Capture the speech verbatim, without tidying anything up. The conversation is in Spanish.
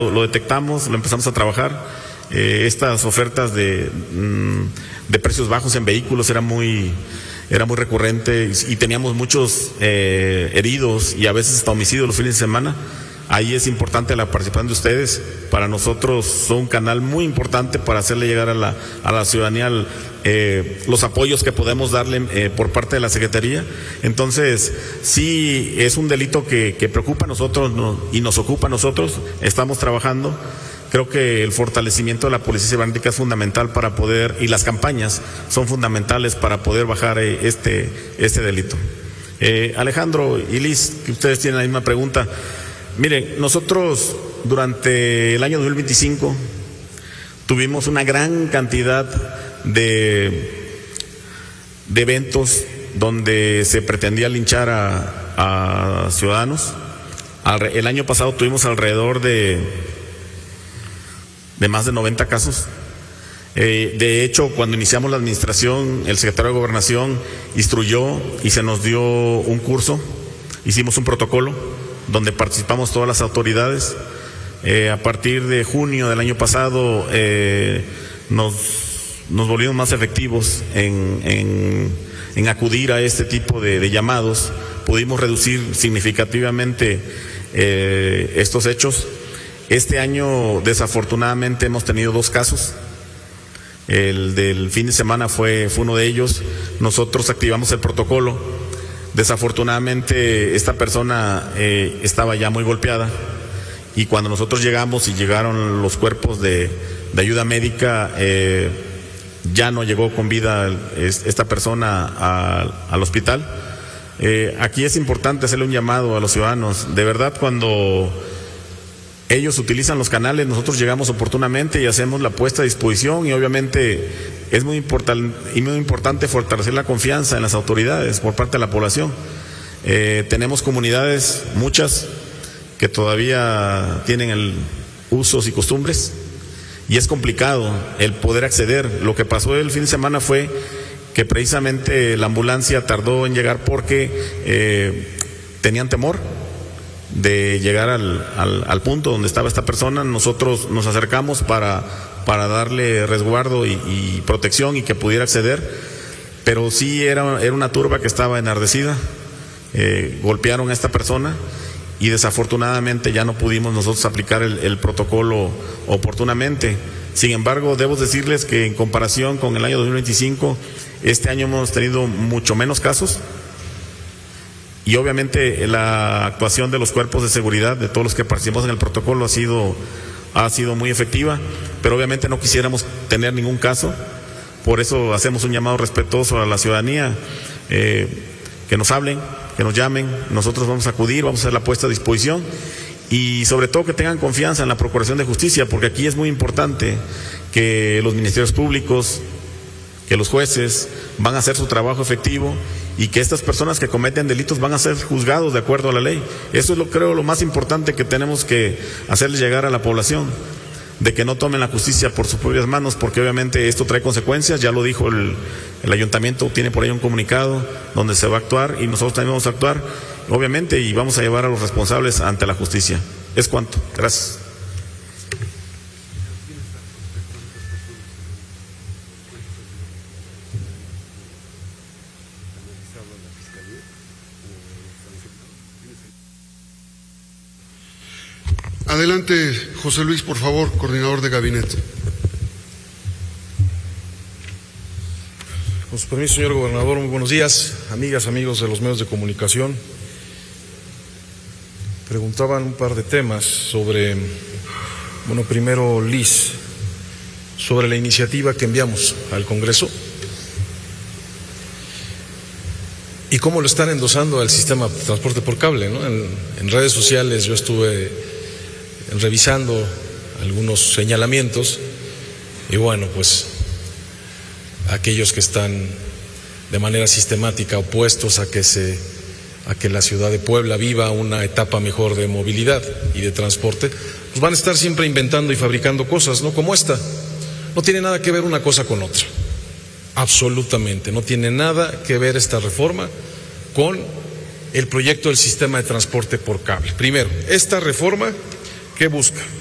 lo detectamos, lo empezamos a trabajar. Eh, estas ofertas de, de precios bajos en vehículos era muy, era muy recurrente y, y teníamos muchos eh, heridos y a veces hasta homicidios los fines de semana. Ahí es importante la participación de ustedes. Para nosotros son un canal muy importante para hacerle llegar a la, a la ciudadanía eh, los apoyos que podemos darle eh, por parte de la Secretaría. Entonces, sí es un delito que, que preocupa a nosotros no, y nos ocupa a nosotros. Estamos trabajando. Creo que el fortalecimiento de la policía cibernética es fundamental para poder, y las campañas son fundamentales para poder bajar eh, este, este delito. Eh, Alejandro y Liz, que ustedes tienen la misma pregunta. Miren, nosotros durante el año dos mil veinticinco tuvimos una gran cantidad de, de eventos donde se pretendía linchar a, a ciudadanos. El año pasado tuvimos alrededor de, de más de noventa casos. Eh, de hecho, cuando iniciamos la administración, el secretario de Gobernación instruyó y se nos dio un curso, hicimos un protocolo donde participamos todas las autoridades. Eh, a partir de junio del año pasado eh, nos, nos volvimos más efectivos en, en, en acudir a este tipo de, de llamados. Pudimos reducir significativamente eh, estos hechos. Este año, desafortunadamente, hemos tenido dos casos. El del fin de semana fue, fue uno de ellos. Nosotros activamos el protocolo. Desafortunadamente esta persona eh, estaba ya muy golpeada y cuando nosotros llegamos y llegaron los cuerpos de, de ayuda médica, eh, ya no llegó con vida esta persona a, al hospital. Eh, aquí es importante hacerle un llamado a los ciudadanos. De verdad, cuando ellos utilizan los canales, nosotros llegamos oportunamente y hacemos la puesta a disposición, y obviamente es muy importante y muy importante fortalecer la confianza en las autoridades por parte de la población. Eh, tenemos comunidades, muchas, que todavía tienen el usos y costumbres y es complicado el poder acceder. Lo que pasó el fin de semana fue que precisamente la ambulancia tardó en llegar porque eh, tenían temor de llegar al, al, al punto donde estaba esta persona. Nosotros nos acercamos para, para darle resguardo y, y protección y que pudiera acceder, pero sí era, era una turba que estaba enardecida. Eh, golpearon a esta persona y desafortunadamente ya no pudimos nosotros aplicar el, el protocolo oportunamente. Sin embargo, debo decirles que en comparación con el año dos mil veinticinco, este año hemos tenido mucho menos casos. Y obviamente la actuación de los cuerpos de seguridad, de todos los que participamos en el protocolo, ha sido, ha sido muy efectiva, pero obviamente no quisiéramos tener ningún caso. Por eso hacemos un llamado respetuoso a la ciudadanía, eh, que nos hablen, que nos llamen. Nosotros vamos a acudir, vamos a hacer la puesta a disposición y sobre todo que tengan confianza en la Procuración de Justicia, porque aquí es muy importante que los ministerios públicos, que los jueces van a hacer su trabajo efectivo y que estas personas que cometen delitos van a ser juzgados de acuerdo a la ley. Eso es lo creo lo más importante que tenemos que hacerles llegar a la población, de que no tomen la justicia por sus propias manos, porque obviamente esto trae consecuencias. Ya lo dijo el, el ayuntamiento, tiene por ahí un comunicado donde se va a actuar y nosotros también vamos a actuar, obviamente, y vamos a llevar a los responsables ante la justicia. Es cuanto. Gracias. Adelante, José Luis, por favor, coordinador de gabinete. Con su permiso, señor gobernador, muy buenos días, amigas, amigos de los medios de comunicación. Preguntaban un par de temas sobre, bueno, primero Liz, sobre la iniciativa que enviamos al Congreso y cómo lo están endosando al sistema de transporte por cable, ¿no? En, en redes sociales yo estuve revisando algunos señalamientos y bueno, pues aquellos que están de manera sistemática opuestos a que se a que la ciudad de Puebla viva una etapa mejor de movilidad y de transporte, pues van a estar siempre inventando y fabricando cosas, ¿no? Como esta. No tiene nada que ver una cosa con otra, absolutamente, no tiene nada que ver esta reforma con el proyecto del sistema de transporte por cable. Primero, esta reforma, ¿qué busca?